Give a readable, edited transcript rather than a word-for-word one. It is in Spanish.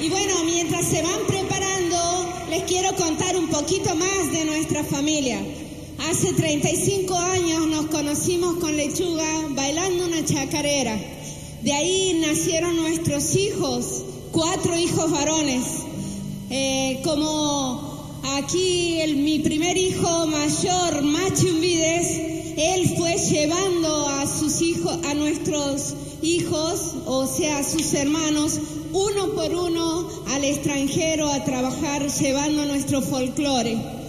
Y bueno, mientras se van preparando, les quiero contar un poquito más de nuestra familia. Hace 35 años nos conocimos con Lechuga bailando una chacarera. De ahí nacieron nuestros hijos, 4 hijos varones. Como aquí mi primer hijo mayor, Machi Umbides, él fue llevando a sus hijos, a nuestros hijos, o sea, a sus hermanos, uno por uno al extranjero a trabajar, llevando nuestro folclore.